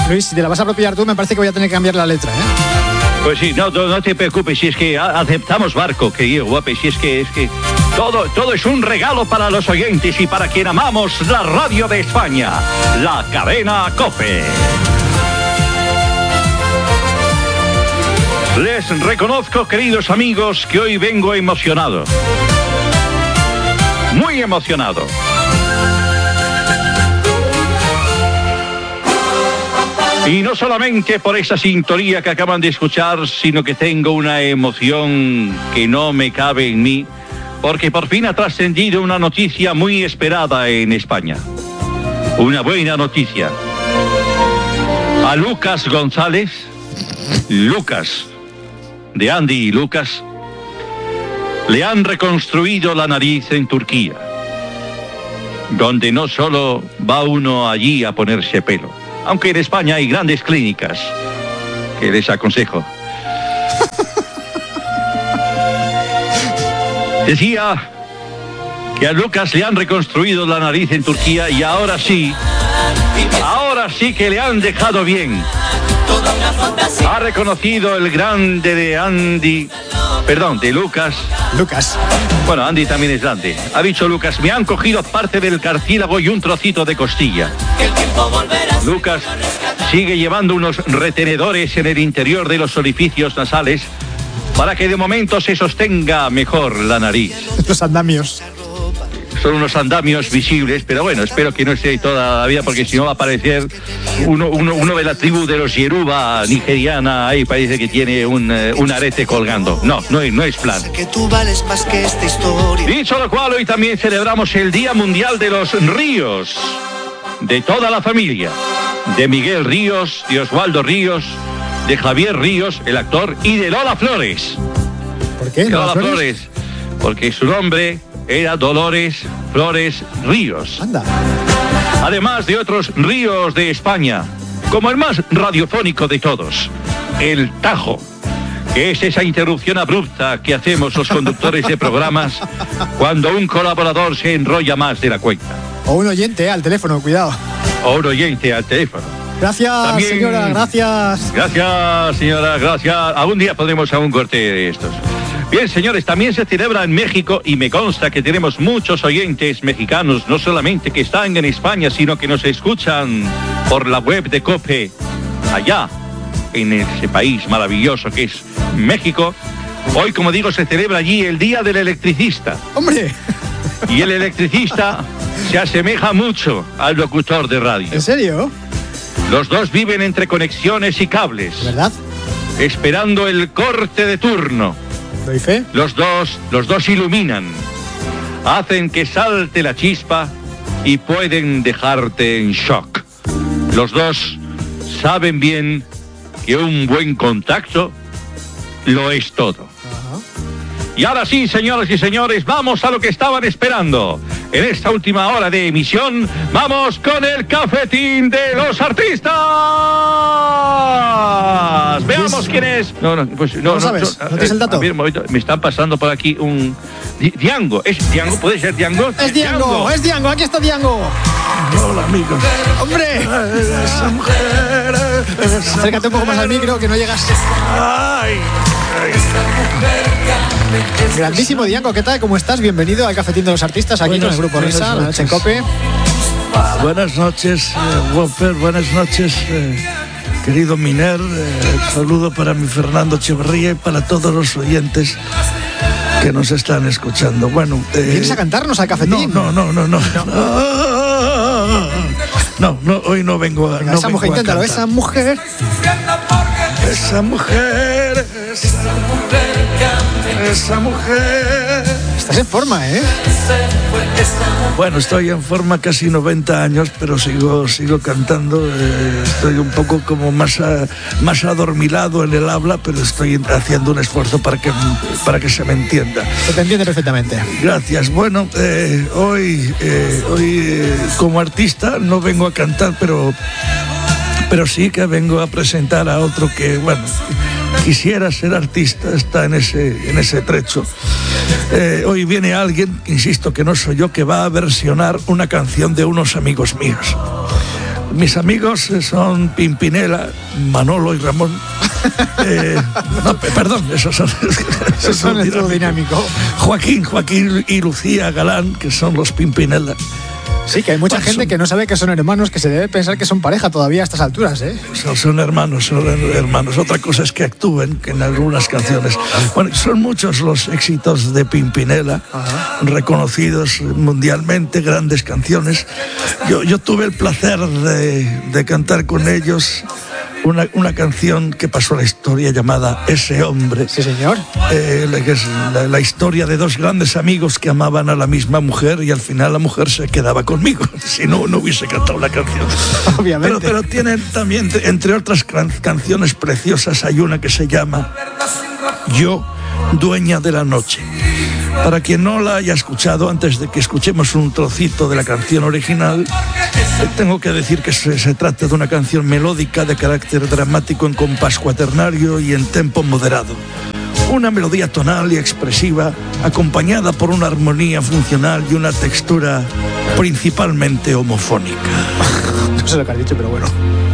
Luis, si te la vas a apropiar tú, me parece que voy a tener que cambiar la letra, ¿eh? Pues sí, no te preocupes, si es que aceptamos barco, querido guape, si es que todo es un regalo para los oyentes y para quien amamos la radio de España, la cadena COPE. Les reconozco, queridos amigos, que hoy vengo emocionado. Muy emocionado. Y no solamente por esa sintonía que acaban de escuchar, sino que tengo una emoción que no me cabe en mí, porque por fin ha trascendido una noticia muy esperada en España. Una buena noticia. A Lucas González, Lucas, de Andy y Lucas, le han reconstruido la nariz en Turquía, donde no solo va uno allí a ponerse pelo, aunque en España hay grandes clínicas que les aconsejo. Decía que a Lucas le han reconstruido la nariz en Turquía y ahora sí que le han dejado bien. Ha reconocido el grande de Lucas. Bueno, Andy también es grande. Ha dicho Lucas, me han cogido parte del cartílago y un trocito de costilla. Lucas sigue llevando unos retenedores en el interior de los orificios nasales para que de momento se sostenga mejor la nariz. Los andamios. Son unos andamios visibles, pero bueno, espero que no esté toda la vida, porque si no va a aparecer uno de la tribu de los Yoruba nigeriana, ahí parece que tiene un arete colgando. No es plan. Dicho lo cual, hoy también celebramos el Día Mundial de los Ríos, de toda la familia, de Miguel Ríos, de Osvaldo Ríos, de Javier Ríos, el actor, y de Lola Flores. ¿Por qué? Lola Flores, porque su nombre era Dolores Flores Ríos. Anda. Además de otros ríos de España, como el más radiofónico de todos, el Tajo, que es esa interrupción abrupta que hacemos los conductores de programas cuando un colaborador se enrolla más de la cuenta. O un oyente al teléfono, cuidado. O un oyente al teléfono. Gracias, también, señora, gracias. Gracias, señora, gracias. Algún día podremos a un corte de estos. Bien, señores, también se celebra en México y me consta que tenemos muchos oyentes mexicanos, no solamente que están en España, sino que nos escuchan por la web de COPE, allá, en ese país maravilloso que es México. Hoy, como digo, se celebra allí el Día del Electricista. ¡Hombre! Y el electricista se asemeja mucho al locutor de radio. ¿En serio? Los dos viven entre conexiones y cables. ¿Verdad? Esperando el corte de turno. ¿Doy fe? Los dos iluminan, hacen que salte la chispa y pueden dejarte en shock. Los dos saben bien que un buen contacto lo es todo. Ajá. Y ahora sí, señoras y señores, vamos a lo que estaban esperando. En esta última hora de emisión, vamos con el cafetín de los artistas. Veamos quién es. No sabes, no tienes el dato. A ver, un momento, me están pasando por aquí un Diango. ¿Es Diango? ¿Puede ser Diango? Es Diango, aquí está Diango. Hola, amigos. ¡Hombre! Esa mujer. Acércate un poco más al micro, que no llegas. Ay. Grandísimo Diango, ¿qué tal? ¿Cómo estás? Bienvenido al Cafetín de los Artistas, aquí en el Grupo Risa, la noche en COPE. Buenas noches, Whopper, buenas noches, querido Miner. Saludo para mi Fernando Echeverría y para todos los oyentes que nos están escuchando. Bueno, ¿vienes a cantarnos al Cafetín? No, hoy no vengo a. Venga, esa mujer, inténtalo, esa mujer. Estás en forma, ¿eh? Bueno, estoy en forma, casi 90 años, pero sigo cantando. Estoy un poco como más adormilado en el habla, pero estoy haciendo un esfuerzo para que se me entienda. Se te entiende perfectamente. Gracias. Bueno, hoy como artista no vengo a cantar, pero sí que vengo a presentar a otro que, bueno, quisiera ser artista, está en ese trecho. Hoy viene alguien, insisto que no soy yo, que va a versionar una canción de unos amigos míos. Mis amigos son Pimpinela, Manolo y Ramón. Perdón, esos son el dúo dinámico. Joaquín y Lucía Galán, que son los Pimpinela. Sí, que hay mucha gente que no sabe que son hermanos, que se debe pensar que son pareja todavía a estas alturas, ¿eh? Son hermanos. Otra cosa es que actúen en algunas canciones. Bueno, son muchos los éxitos de Pimpinela, reconocidos mundialmente, grandes canciones. Yo tuve el placer de cantar con ellos una canción que pasó a la historia llamada Ese hombre. Sí, señor. Que es la historia de dos grandes amigos que amaban a la misma mujer y al final la mujer se quedaba conmigo. Si no hubiese cantado la canción. Obviamente. Pero tienen también, entre otras canciones preciosas, hay una que se llama Yo, dueña de la noche. Para quien no la haya escuchado, antes de que escuchemos un trocito de la canción original, tengo que decir que se trata de una canción melódica de carácter dramático en compás cuaternario y en tempo moderado. Una melodía tonal y expresiva, acompañada por una armonía funcional y una textura principalmente homofónica. No sé lo que has dicho, pero bueno.